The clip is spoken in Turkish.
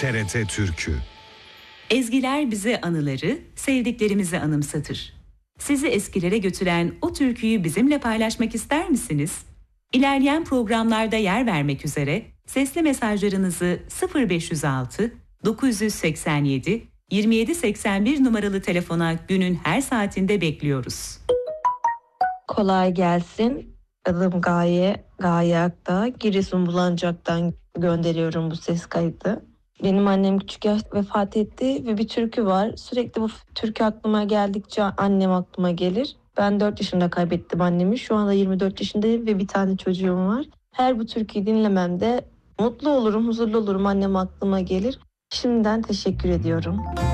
TRT Türkü. Ezgiler bize anıları, sevdiklerimizi anımsatır. Sizi eskilere götüren o türküyü bizimle paylaşmak ister misiniz? İlerleyen programlarda yer vermek üzere sesli mesajlarınızı 0506 987 2781 numaralı telefona günün her saatinde bekliyoruz. Kolay gelsin. Adım Gaye, Gaye Akdağ. Giresun Bulancak'tan gönderiyorum bu ses kaydı. Benim annem küçük yaşta vefat etti ve bir türkü var. Sürekli bu türkü aklıma geldikçe annem aklıma gelir. Ben 4 yaşında kaybettim annemi. Şu anda 24 yaşındayım ve bir tane çocuğum var. Her bu türküyü dinlememde mutlu olurum, huzurlu olurum. Annem aklıma gelir. Şimdiden teşekkür ediyorum.